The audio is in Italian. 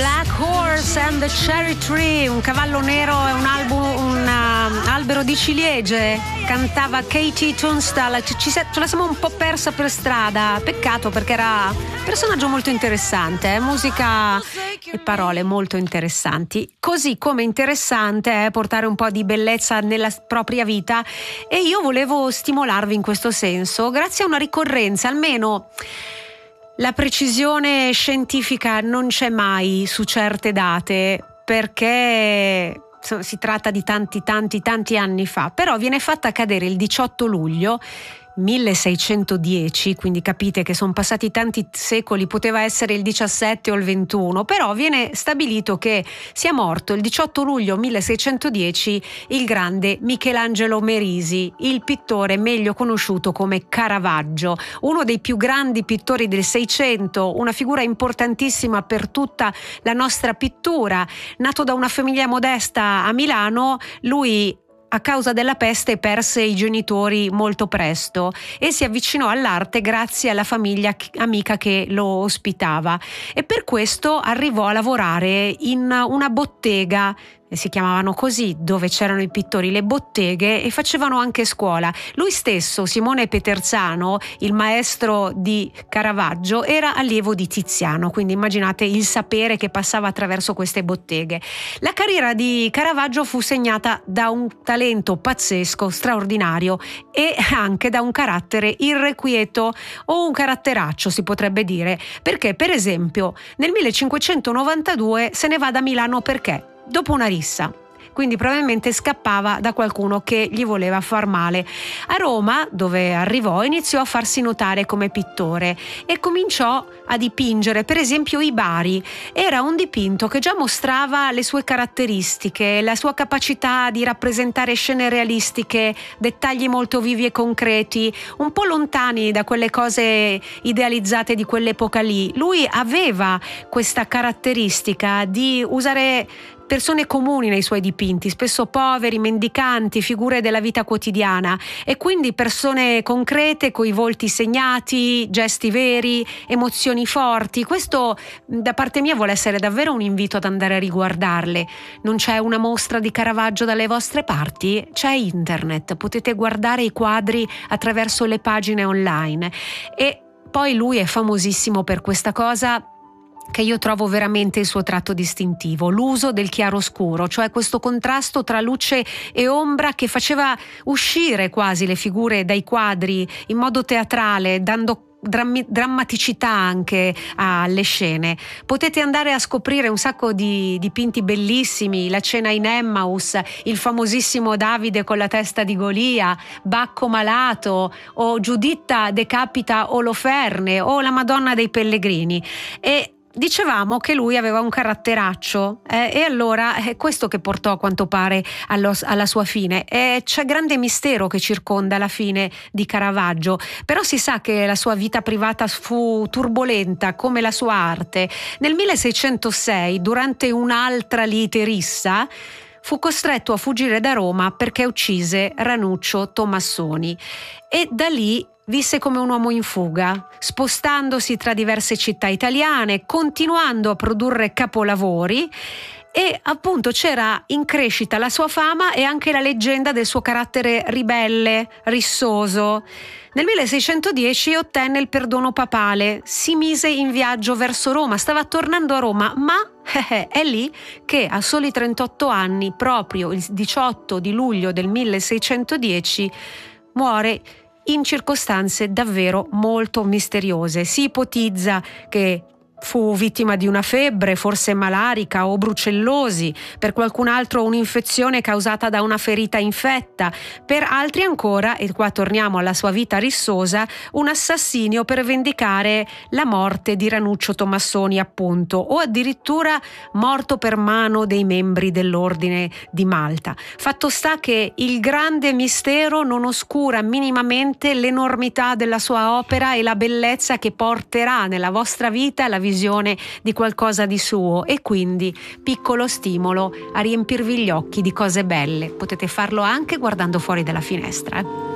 Black Horse and the Cherry Tree, un cavallo nero e un albero di ciliegie, cantava Katie Tunstall. Ce la siamo un po' persa per strada, peccato, perché era un personaggio molto interessante, musica e parole molto interessanti, così come interessante è portare un po' di bellezza nella propria vita, e io volevo stimolarvi in questo senso grazie a una ricorrenza. Almeno la precisione scientifica non c'è mai su certe date, perché si tratta di tanti anni fa, però viene fatta cadere il 18 luglio 1610, quindi capite che sono passati tanti secoli, poteva essere il 17 o il 21, però viene stabilito che sia morto il 18 luglio 1610 il grande Michelangelo Merisi, il pittore meglio conosciuto come Caravaggio, uno dei più grandi pittori del Seicento, una figura importantissima per tutta la nostra pittura. Nato da una famiglia modesta a Milano, lui a causa della peste perse i genitori molto presto e si avvicinò all'arte grazie alla famiglia amica che lo ospitava, e per questo arrivò a lavorare in una bottega, si chiamavano così, dove c'erano i pittori, le botteghe, e facevano anche scuola. Lui stesso, Simone Peterzano, il maestro di Caravaggio, era allievo di Tiziano, quindi immaginate il sapere che passava attraverso queste botteghe. La carriera di Caravaggio fu segnata da un talento pazzesco, straordinario, e anche da un carattere irrequieto, o un caratteraccio si potrebbe dire, perché per esempio nel 1592 se ne va da Milano dopo una rissa, quindi probabilmente scappava da qualcuno che gli voleva far male. A Roma, dove arrivò, iniziò a farsi notare come pittore e cominciò a dipingere, per esempio, i Bari. Era un dipinto che già mostrava le sue caratteristiche, la sua capacità di rappresentare scene realistiche, dettagli molto vivi e concreti, un po' lontani da quelle cose idealizzate di quell'epoca lì. Lui aveva questa caratteristica di usare persone comuni nei suoi dipinti, spesso poveri, mendicanti, figure della vita quotidiana, e quindi persone concrete, coi volti segnati, gesti veri, emozioni forti. Questo da parte mia vuole essere davvero un invito ad andare a riguardarle. Non c'è una mostra di Caravaggio dalle vostre parti? C'è internet, potete guardare i quadri attraverso le pagine online. E poi lui è famosissimo per questa cosa che io trovo veramente il suo tratto distintivo, l'uso del chiaroscuro, cioè questo contrasto tra luce e ombra che faceva uscire quasi le figure dai quadri in modo teatrale, dando drammaticità anche alle scene. Potete andare a scoprire un sacco di dipinti bellissimi, la cena in Emmaus, il famosissimo Davide con la testa di Golia, Bacco malato, o Giuditta decapita Oloferne, o la Madonna dei Pellegrini. E dicevamo che lui aveva un caratteraccio, e allora è questo che portò a quanto pare alla sua fine. C'è grande mistero che circonda la fine di Caravaggio, però si sa che la sua vita privata fu turbolenta come la sua arte. Nel 1606, durante un'altra lite rissa, fu costretto a fuggire da Roma perché uccise Ranuccio Tomassoni, e da lì visse come un uomo in fuga, spostandosi tra diverse città italiane, continuando a produrre capolavori, e appunto c'era in crescita la sua fama e anche la leggenda del suo carattere ribelle, rissoso. Nel 1610 ottenne il perdono papale, si mise in viaggio verso Roma, stava tornando a Roma, ma è lì che a soli 38 anni, proprio il 18 di luglio del 1610, muore in circostanze davvero molto misteriose. Si ipotizza che fu vittima di una febbre, forse malarica o brucellosi, per qualcun altro un'infezione causata da una ferita infetta, per altri ancora, e qua torniamo alla sua vita rissosa, un assassinio per vendicare la morte di Ranuccio Tomassoni, appunto, o addirittura morto per mano dei membri dell'Ordine di Malta. Fatto sta che il grande mistero non oscura minimamente l'enormità della sua opera e la bellezza che porterà nella vostra vita la visione di qualcosa di suo, e quindi piccolo stimolo a riempirvi gli occhi di cose belle. Potete farlo anche guardando fuori dalla finestra.